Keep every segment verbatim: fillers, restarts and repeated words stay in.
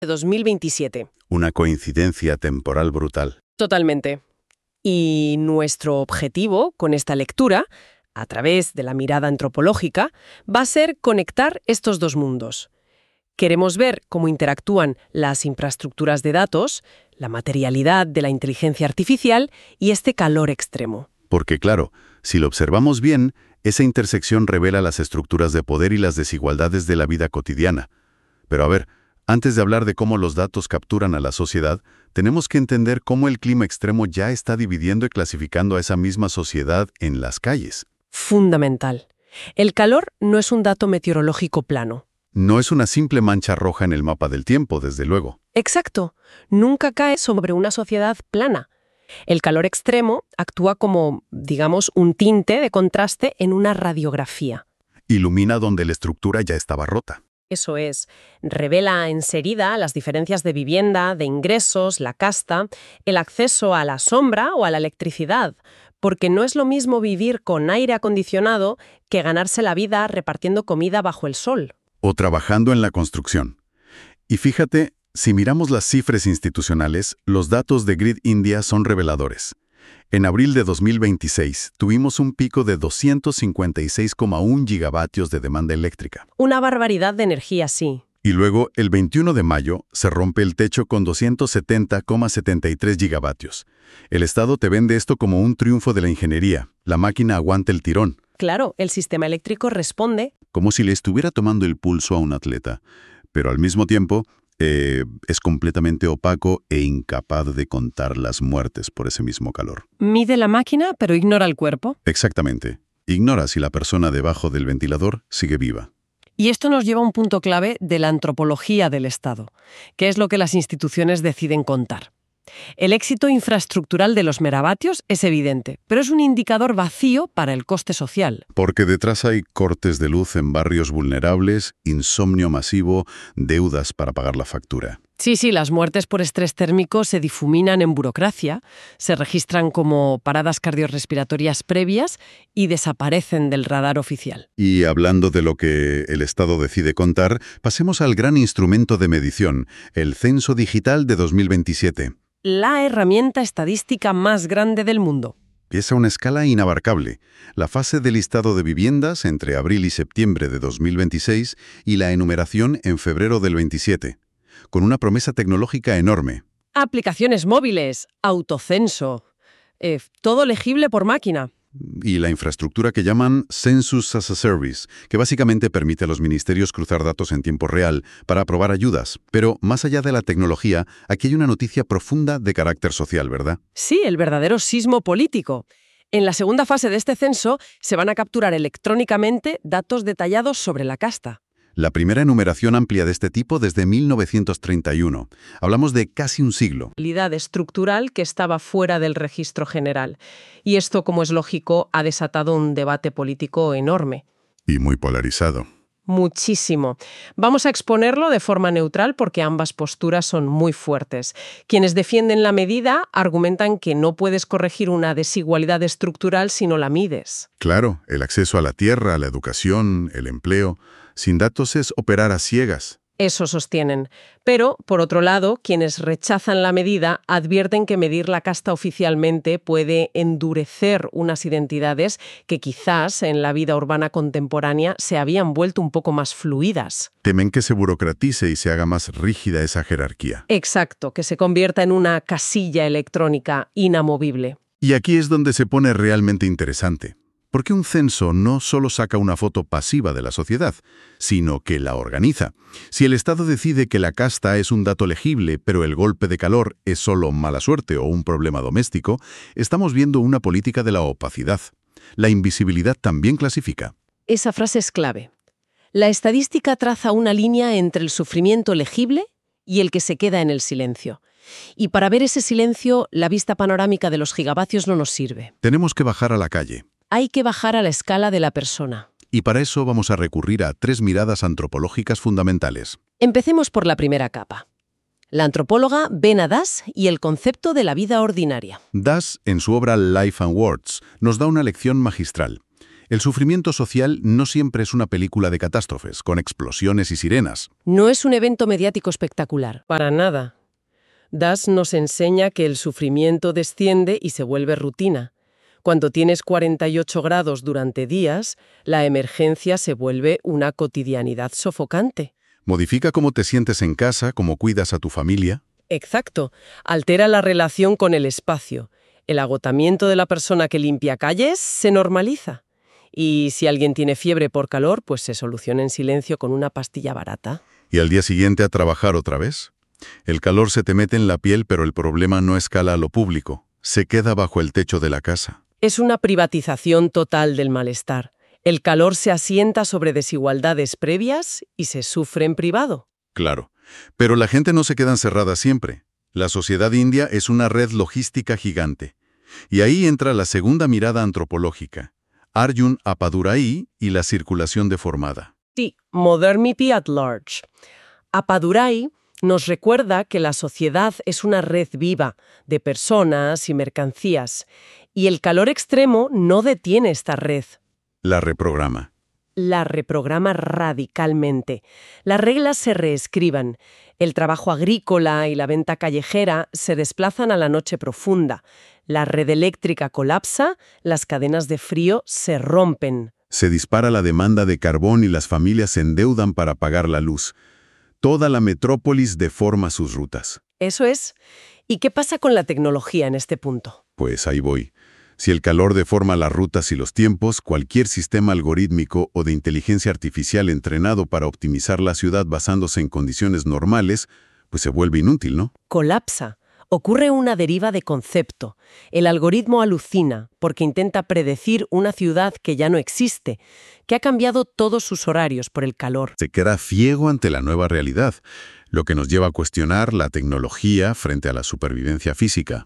dos mil veintisiete. Una coincidencia temporal brutal. Totalmente. Y nuestro objetivo con esta lectura, a través de la mirada antropológica, va a ser conectar estos dos mundos. Queremos ver cómo interactúan las infraestructuras de datos, la materialidad de la inteligencia artificial y este calor extremo. Porque claro, si lo observamos bien, esa intersección revela las estructuras de poder y las desigualdades de la vida cotidiana. Pero a ver, antes de hablar de cómo los datos capturan a la sociedad, tenemos que entender cómo el clima extremo ya está dividiendo y clasificando a esa misma sociedad en las calles. Fundamental. El calor no es un dato meteorológico plano. No es una simple mancha roja en el mapa del tiempo, desde luego. Exacto. Nunca cae sobre una sociedad plana. El calor extremo actúa como, digamos, un tinte de contraste en una radiografía. Ilumina donde la estructura ya estaba rota. Eso es, revela enseguida las diferencias de vivienda, de ingresos, la casta, el acceso a la sombra o a la electricidad, porque no es lo mismo vivir con aire acondicionado que ganarse la vida repartiendo comida bajo el sol. O trabajando en la construcción. Y fíjate, si miramos las cifras institucionales, los datos de Grid India son reveladores. En abril de dos mil veintiséis tuvimos un pico de doscientos cincuenta y seis coma uno gigavatios de demanda eléctrica. Una barbaridad de energía, sí. Y luego, el veintiuno de mayo, se rompe el techo con doscientos setenta coma setenta y tres gigavatios. El Estado te vende esto como un triunfo de la ingeniería. La máquina aguanta el tirón. Claro, el sistema eléctrico responde. Como si le estuviera tomando el pulso a un atleta. Pero al mismo tiempo, eh, es completamente opaco e incapaz de contar las muertes por ese mismo calor. Mide la máquina, pero ignora el cuerpo. Exactamente. Ignora si la persona debajo del ventilador sigue viva. Y esto nos lleva a un punto clave de la antropología del Estado, que es lo que las instituciones deciden contar. El éxito infraestructural de los megavatios es evidente, pero es un indicador vacío para el coste social. Porque detrás hay cortes de luz en barrios vulnerables, insomnio masivo, deudas para pagar la factura. Sí, sí, las muertes por estrés térmico se difuminan en burocracia, se registran como paradas cardiorrespiratorias previas y desaparecen del radar oficial. Y hablando de lo que el Estado decide contar, pasemos al gran instrumento de medición, el Censo Digital de dos mil veintisiete. La herramienta estadística más grande del mundo. Es a una escala inabarcable. La fase del listado de viviendas entre abril y septiembre de dos mil veintiséis y la enumeración en febrero del veintisiete. Con una promesa tecnológica enorme. Aplicaciones móviles, autocenso, eh, todo legible por máquina. Y la infraestructura que llaman Census as a Service, que básicamente permite a los ministerios cruzar datos en tiempo real para aprobar ayudas. Pero más allá de la tecnología, aquí hay una noticia profunda de carácter social, ¿verdad? Sí, el verdadero sismo político. En la segunda fase de este censo se van a capturar electrónicamente datos detallados sobre la casta. La primera enumeración amplia de este tipo desde mil novecientos treinta y uno. Hablamos de casi un siglo. Realidad estructural que estaba fuera del registro general. Y esto, como es lógico, ha desatado un debate político enorme. Y muy polarizado. Muchísimo. Vamos a exponerlo de forma neutral porque ambas posturas son muy fuertes. Quienes defienden la medida argumentan que no puedes corregir una desigualdad estructural si no la mides. Claro, el acceso a la tierra, a la educación, el empleo. Sin datos es operar a ciegas. Eso sostienen. Pero, por otro lado, quienes rechazan la medida advierten que medir la casta oficialmente puede endurecer unas identidades que quizás en la vida urbana contemporánea se habían vuelto un poco más fluidas. Temen que se burocratice y se haga más rígida esa jerarquía. Exacto, que se convierta en una casilla electrónica inamovible. Y aquí es donde se pone realmente interesante. Porque un censo no solo saca una foto pasiva de la sociedad, sino que la organiza. Si el Estado decide que la casta es un dato legible, pero el golpe de calor es solo mala suerte o un problema doméstico, estamos viendo una política de la opacidad. La invisibilidad también clasifica. Esa frase es clave. La estadística traza una línea entre el sufrimiento legible y el que se queda en el silencio. Y para ver ese silencio, la vista panorámica de los gigavatios no nos sirve. Tenemos que bajar a la calle. Hay que bajar a la escala de la persona. Y para eso vamos a recurrir a tres miradas antropológicas fundamentales. Empecemos por la primera capa. La antropóloga ven a Das y el concepto de la vida ordinaria. Das, en su obra Life and Words, nos da una lección magistral. El sufrimiento social no siempre es una película de catástrofes, con explosiones y sirenas. No es un evento mediático espectacular. Para nada. Das nos enseña que el sufrimiento desciende y se vuelve rutina. Cuando tienes cuarenta y ocho grados durante días, la emergencia se vuelve una cotidianidad sofocante. Modifica cómo te sientes en casa, cómo cuidas a tu familia. Exacto. Altera la relación con el espacio. El agotamiento de la persona que limpia calles se normaliza. Y si alguien tiene fiebre por calor, pues se soluciona en silencio con una pastilla barata. ¿Y al día siguiente a trabajar otra vez? El calor se te mete en la piel, pero el problema no escala a lo público. Se queda bajo el techo de la casa. Es una privatización total del malestar. El calor se asienta sobre desigualdades previas y se sufre en privado. Claro. Pero la gente no se queda encerrada siempre. La sociedad india es una red logística gigante. Y ahí entra la segunda mirada antropológica. Arjun Appadurai y la circulación deformada. Sí, Modernity at Large. Appadurai nos recuerda que la sociedad es una red viva de personas y mercancías, y el calor extremo no detiene esta red. La reprograma. La reprograma radicalmente. Las reglas se reescriban. El trabajo agrícola y la venta callejera se desplazan a la noche profunda. La red eléctrica colapsa, las cadenas de frío se rompen. Se dispara la demanda de carbón y las familias se endeudan para pagar la luz. Toda la metrópolis deforma sus rutas. Eso es. ¿Y qué pasa con la tecnología en este punto? Pues ahí voy. Si el calor deforma las rutas y los tiempos, cualquier sistema algorítmico o de inteligencia artificial entrenado para optimizar la ciudad basándose en condiciones normales, pues se vuelve inútil, ¿no? Colapsa. Ocurre una deriva de concepto. El algoritmo alucina porque intenta predecir una ciudad que ya no existe, que ha cambiado todos sus horarios por el calor. Se queda ciego ante la nueva realidad, lo que nos lleva a cuestionar la tecnología frente a la supervivencia física.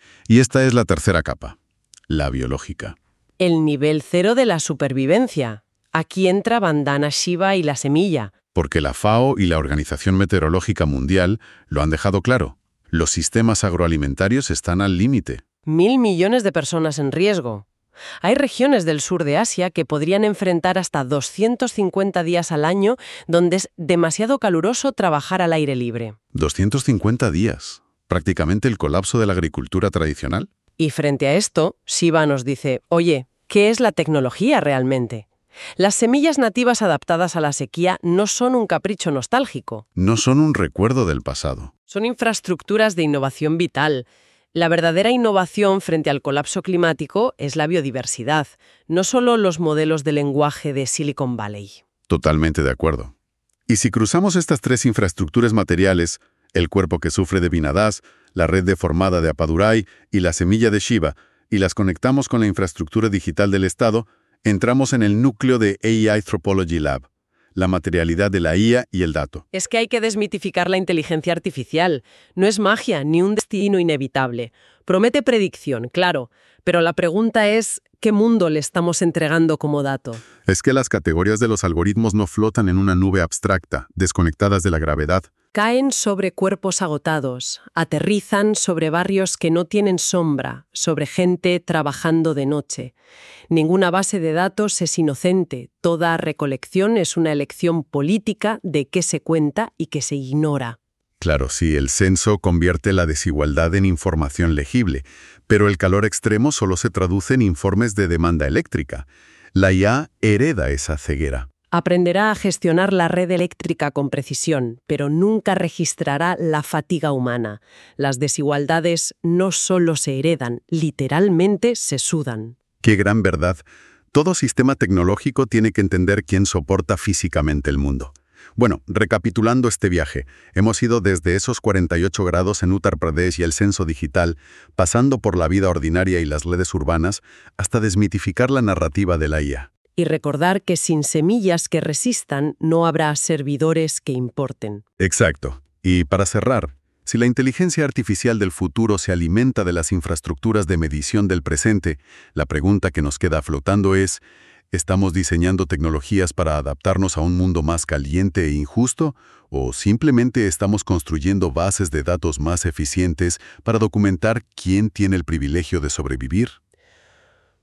Y esta es la tercera capa, la biológica. El nivel cero de la supervivencia. Aquí entra Vandana Shiva y la semilla. Porque la FAO y la Organización Meteorológica Mundial lo han dejado claro. Los sistemas agroalimentarios están al límite. Mil millones de personas en riesgo. Hay regiones del sur de Asia que podrían enfrentar hasta doscientos cincuenta días al año donde es demasiado caluroso trabajar al aire libre. doscientos cincuenta días. Prácticamente el colapso de la agricultura tradicional. Y frente a esto, Shiva nos dice, oye, ¿qué es la tecnología realmente? Las semillas nativas adaptadas a la sequía no son un capricho nostálgico. No son un recuerdo del pasado. Son infraestructuras de innovación vital. La verdadera innovación frente al colapso climático es la biodiversidad, no solo los modelos de lenguaje de Silicon Valley. Totalmente de acuerdo. Y si cruzamos estas tres infraestructuras materiales, el cuerpo que sufre de Vinadas, la red deformada de Appadurai y la semilla de Shiva, y las conectamos con la infraestructura digital del Estado, entramos en el núcleo de A I Anthropology Lab, la materialidad de la I A y el dato. Es que hay que desmitificar la inteligencia artificial. No es magia ni un destino inevitable. Promete predicción, claro, pero la pregunta es, ¿qué mundo le estamos entregando como dato? Es que las categorías de los algoritmos no flotan en una nube abstracta, desconectadas de la gravedad. Caen sobre cuerpos agotados, aterrizan sobre barrios que no tienen sombra, sobre gente trabajando de noche. Ninguna base de datos es inocente, toda recolección es una elección política de qué se cuenta y qué se ignora. Claro, sí, el censo convierte la desigualdad en información legible, pero el calor extremo solo se traduce en informes de demanda eléctrica. La I A hereda esa ceguera. Aprenderá a gestionar la red eléctrica con precisión, pero nunca registrará la fatiga humana. Las desigualdades no solo se heredan, literalmente se sudan. ¡Qué gran verdad! Todo sistema tecnológico tiene que entender quién soporta físicamente el mundo. Bueno, recapitulando este viaje, hemos ido desde esos cuarenta y ocho grados en Uttar Pradesh y el censo digital, pasando por la vida ordinaria y las redes urbanas, hasta desmitificar la narrativa de la I A. Y recordar que sin semillas que resistan no habrá servidores que importen. Exacto. Y para cerrar, si la inteligencia artificial del futuro se alimenta de las infraestructuras de medición del presente, la pregunta que nos queda flotando es, ¿estamos diseñando tecnologías para adaptarnos a un mundo más caliente e injusto? ¿O simplemente estamos construyendo bases de datos más eficientes para documentar quién tiene el privilegio de sobrevivir?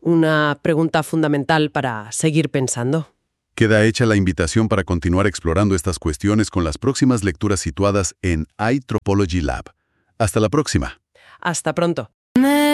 Una pregunta fundamental para seguir pensando. Queda hecha la invitación para continuar explorando estas cuestiones con las próximas lecturas situadas en iTropology Lab. Hasta la próxima. Hasta pronto.